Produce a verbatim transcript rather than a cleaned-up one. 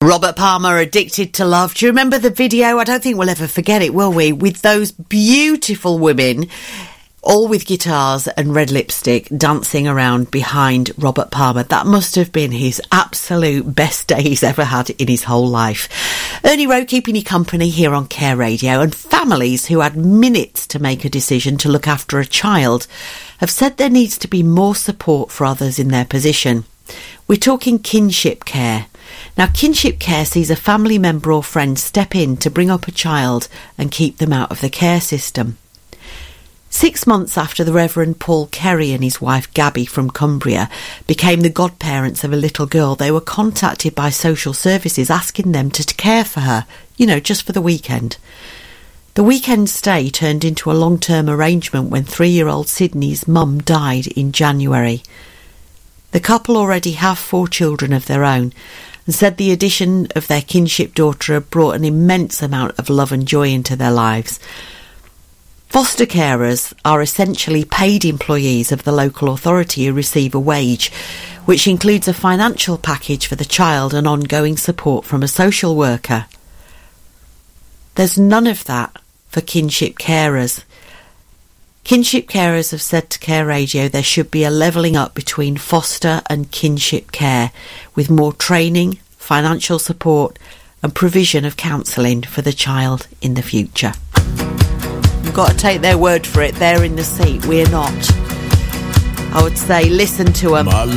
Robert Palmer, Addicted to Love. Do you remember the video? I don't think we'll ever forget it, will we? With those beautiful women, all with guitars and red lipstick, dancing around behind Robert Palmer. That must have been his absolute best day he's ever had in his whole life. Ernie Rowe keeping you company here on Care Radio, and families who had minutes to make a decision to look after a child have said there needs to be more support for others in their position. We're talking kinship care. Now, kinship care sees a family member or friend step in to bring up a child and keep them out of the care system. Six months after the Reverend Paul Kerry and his wife Gabby from Cumbria became the godparents of a little girl, they were contacted by social services asking them to care for her, you know, just for the weekend. The weekend stay turned into a long-term arrangement when three-year-old Sydney's mum died in January. The couple already have four children of their own and said the addition of their kinship daughter had brought an immense amount of love and joy into their lives. Foster carers are essentially paid employees of the local authority who receive a wage, which includes a financial package for the child and ongoing support from a social worker. There's none of that for kinship carers. Kinship carers have said to Care Radio there should be a levelling up between foster and kinship care, with more training, financial support and provision of counselling for the child in the future. You've got to take their word for it. They're in the seat. We're not. I would say listen to them.